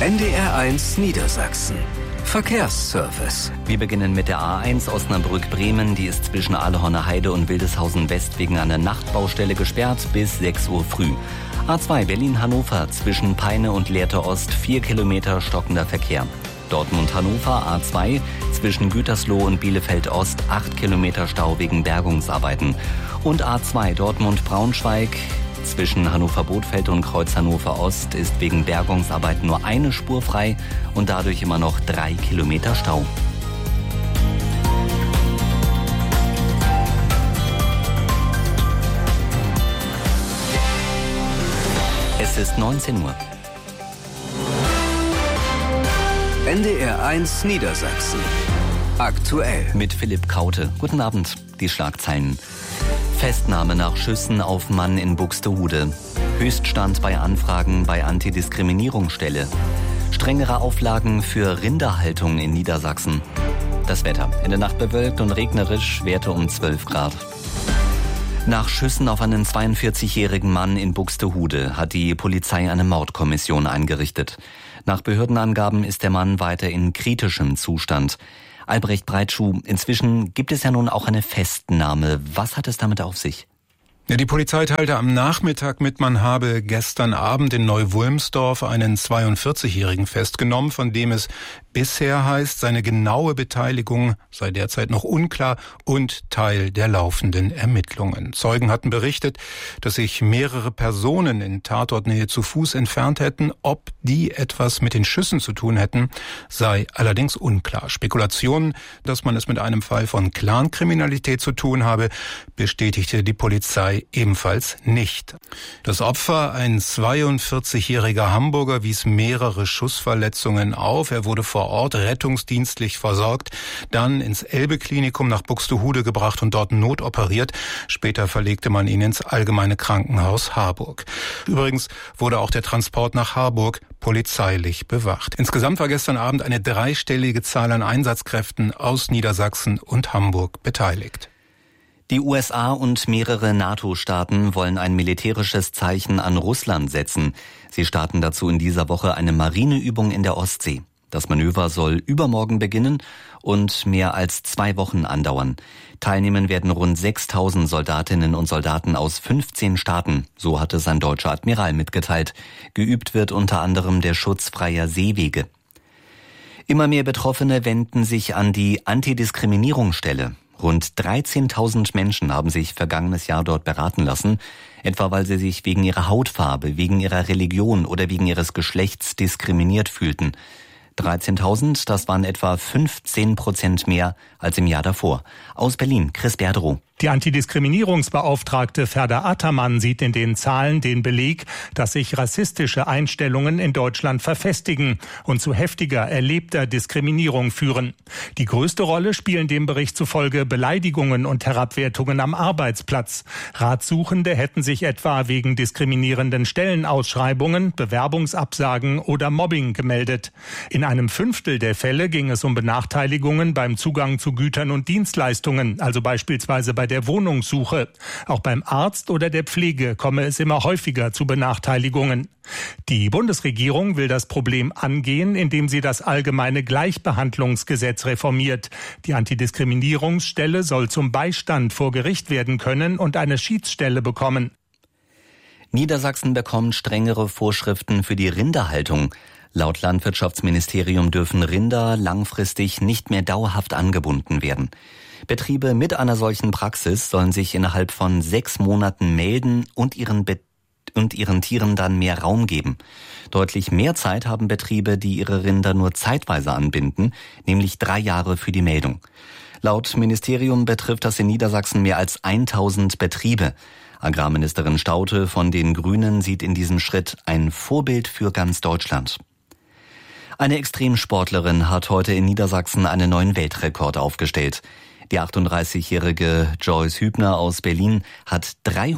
NDR1 Niedersachsen. Verkehrsservice. Wir beginnen mit der A1 Osnabrück-Bremen. Die ist zwischen Ahlhorner Heide und Wildeshausen West wegen einer Nachtbaustelle gesperrt bis 6 Uhr früh. A2 Berlin-Hannover zwischen Peine und Lehrte Ost 4 Kilometer stockender Verkehr. Dortmund-Hannover A2 zwischen Gütersloh und Bielefeld Ost 8 Kilometer Stau wegen Bergungsarbeiten. Und A2 Dortmund-Braunschweig zwischen Hannover-Bothfeld und Kreuz Hannover Ost ist wegen Bergungsarbeiten nur eine Spur frei und dadurch immer noch 3 Kilometer Stau. Es ist 19 Uhr. NDR1 Niedersachsen. Aktuell. Mit Philipp Kaute. Guten Abend. Die Schlagzeilen. Festnahme nach Schüssen auf Mann in Buxtehude. Höchststand bei Anfragen bei Antidiskriminierungsstelle. Strengere Auflagen für Rinderhaltung in Niedersachsen. Das Wetter. In der Nacht bewölkt und regnerisch, Werte um 12 Grad. Nach Schüssen auf einen 42-jährigen Mann in Buxtehude hat die Polizei eine Mordkommission eingerichtet. Nach Behördenangaben ist der Mann weiter in kritischem Zustand. Albrecht Breitschuh, inzwischen gibt es ja nun auch eine Festnahme. Was hat es damit auf sich? Ja, die Polizei teilte am Nachmittag mit, man habe gestern Abend in Neu-Wulmsdorf einen 42-Jährigen festgenommen, von dem es bisher heißt, seine genaue Beteiligung sei derzeit noch unklar und Teil der laufenden Ermittlungen. Zeugen hatten berichtet, dass sich mehrere Personen in Tatortnähe zu Fuß entfernt hätten. Ob die etwas mit den Schüssen zu tun hätten, sei allerdings unklar. Spekulationen, dass man es mit einem Fall von Clankriminalität zu tun habe, bestätigte die Polizei ebenfalls nicht. Das Opfer, ein 42-jähriger Hamburger, wies mehrere Schussverletzungen auf. Er wurde vor Ort rettungsdienstlich versorgt, dann ins Elbe-Klinikum nach Buxtehude gebracht und dort notoperiert. Später verlegte man ihn ins Allgemeine Krankenhaus Harburg. Übrigens wurde auch der Transport nach Harburg polizeilich bewacht. Insgesamt war gestern Abend eine 3-stellige Zahl an Einsatzkräften aus Niedersachsen und Hamburg beteiligt. Die USA und mehrere NATO-Staaten wollen ein militärisches Zeichen an Russland setzen. Sie starten dazu in dieser Woche eine Marineübung in der Ostsee. Das Manöver soll übermorgen beginnen und mehr als 2 Wochen andauern. Teilnehmen werden rund 6.000 Soldatinnen und Soldaten aus 15 Staaten, so hat es ein deutscher Admiral mitgeteilt. Geübt wird unter anderem der Schutz freier Seewege. Immer mehr Betroffene wenden sich an die Antidiskriminierungsstelle. Rund 13.000 Menschen haben sich vergangenes Jahr dort beraten lassen, etwa weil sie sich wegen ihrer Hautfarbe, wegen ihrer Religion oder wegen ihres Geschlechts diskriminiert fühlten. 13.000, das waren etwa 15% mehr als im Jahr davor. Aus Berlin, Chris Berdrow. Die Antidiskriminierungsbeauftragte Ferda Ataman sieht in den Zahlen den Beleg, dass sich rassistische Einstellungen in Deutschland verfestigen und zu heftiger erlebter Diskriminierung führen. Die größte Rolle spielen dem Bericht zufolge Beleidigungen und Herabwertungen am Arbeitsplatz. Ratsuchende hätten sich etwa wegen diskriminierenden Stellenausschreibungen, Bewerbungsabsagen oder Mobbing gemeldet. In einem 1/5 der Fälle ging es um Benachteiligungen beim Zugang zu Gütern und Dienstleistungen, also beispielsweise bei der Wohnungssuche. Auch beim Arzt oder der Pflege komme es immer häufiger zu Benachteiligungen. Die Bundesregierung will das Problem angehen, indem sie das allgemeine Gleichbehandlungsgesetz reformiert. Die Antidiskriminierungsstelle soll zum Beistand vor Gericht werden können und eine Schiedsstelle bekommen. Niedersachsen bekommt strengere Vorschriften für die Rinderhaltung. Laut Landwirtschaftsministerium dürfen Rinder langfristig nicht mehr dauerhaft angebunden werden. Betriebe mit einer solchen Praxis sollen sich innerhalb von 6 Monaten melden und ihren Tieren dann mehr Raum geben. Deutlich mehr Zeit haben Betriebe, die ihre Rinder nur zeitweise anbinden, nämlich 3 Jahre für die Meldung. Laut Ministerium betrifft das in Niedersachsen mehr als 1.000 Betriebe. Agrarministerin Staudte von den Grünen sieht in diesem Schritt ein Vorbild für ganz Deutschland. Eine Extremsportlerin hat heute in Niedersachsen einen neuen Weltrekord aufgestellt. Die 38-jährige Joyce Hübner aus Berlin hat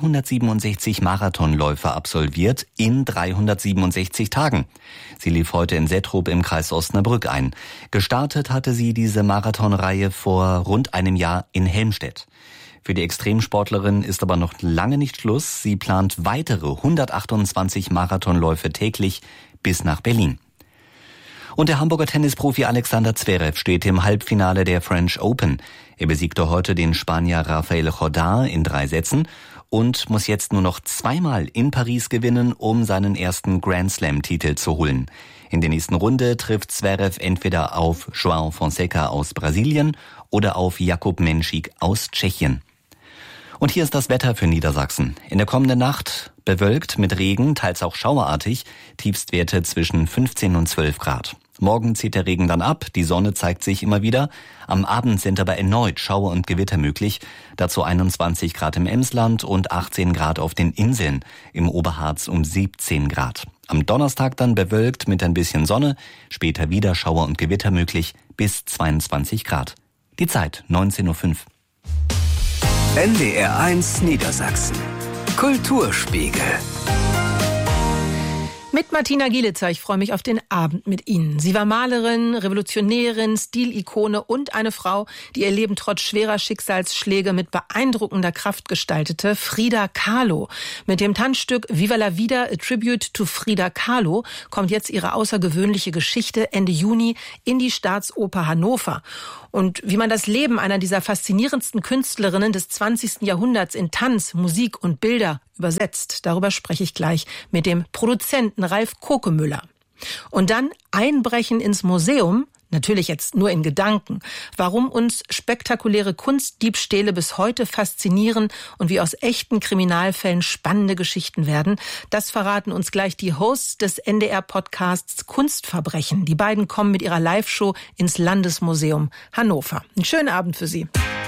367 Marathonläufe absolviert in 367 Tagen. Sie lief heute in Settrup im Kreis Osnabrück ein. Gestartet hatte sie diese Marathonreihe vor rund einem Jahr in Helmstedt. Für die Extremsportlerin ist aber noch lange nicht Schluss. Sie plant weitere 128 Marathonläufe täglich bis nach Berlin. Und der Hamburger Tennisprofi Alexander Zverev steht im Halbfinale der French Open. Er besiegte heute den Spanier Rafael Jordán in 3 Sätzen und muss jetzt nur noch 2-mal in Paris gewinnen, um seinen ersten Grand-Slam-Titel zu holen. In der nächsten Runde trifft Zverev entweder auf João Fonseca aus Brasilien oder auf Jakub Menšík aus Tschechien. Und hier ist das Wetter für Niedersachsen. In der kommenden Nacht bewölkt mit Regen, teils auch schauerartig, Tiefstwerte zwischen 15 und 12 Grad. Morgen zieht der Regen dann ab, die Sonne zeigt sich immer wieder. Am Abend sind aber erneut Schauer und Gewitter möglich. Dazu 21 Grad im Emsland und 18 Grad auf den Inseln, im Oberharz um 17 Grad. Am Donnerstag dann bewölkt mit ein bisschen Sonne, später wieder Schauer und Gewitter möglich bis 22 Grad. Die Zeit 19:05 Uhr. NDR1 Niedersachsen. Kulturspiegel. Mit Martina Gielitzer, ich freue mich auf den Abend mit Ihnen. Sie war Malerin, Revolutionärin, Stilikone und eine Frau, die ihr Leben trotz schwerer Schicksalsschläge mit beeindruckender Kraft gestaltete, Frida Kahlo. Mit dem Tanzstück Viva la Vida, a Tribute to Frida Kahlo, kommt jetzt ihre außergewöhnliche Geschichte Ende Juni in die Staatsoper Hannover. Und wie man das Leben einer dieser faszinierendsten Künstlerinnen des 20. Jahrhunderts in Tanz, Musik und Bilder übersetzt, darüber spreche ich gleich mit dem Produzenten Ralf Kokemüller. Und dann Einbrechen ins Museum, natürlich jetzt nur in Gedanken, warum uns spektakuläre Kunstdiebstähle bis heute faszinieren und wie aus echten Kriminalfällen spannende Geschichten werden, das verraten uns gleich die Hosts des NDR-Podcasts Kunstverbrechen. Die beiden kommen mit ihrer Live-Show ins Landesmuseum Hannover. Einen schönen Abend für Sie.